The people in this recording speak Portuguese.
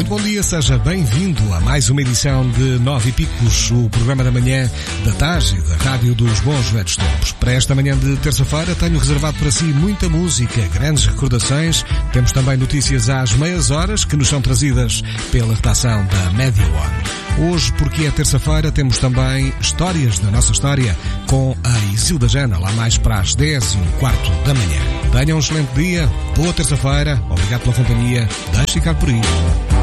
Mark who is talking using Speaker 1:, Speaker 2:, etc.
Speaker 1: bom dia, seja bem-vindo a mais uma edição de 9 e Picos, o programa da manhã da TAG e da Rádio dos Bons Velhos Tempos. Para esta manhã de terça-feira tenho reservado para si muita música, grandes recordações, temos também notícias às meias horas que nos são trazidas pela redação da Média One. Hoje, porque é terça-feira, temos também histórias da nossa história com a Isilda Jana, lá mais para as 10h15 da manhã. Tenham um excelente dia, boa terça-feira, obrigado pela companhia, deixe ficar por aí.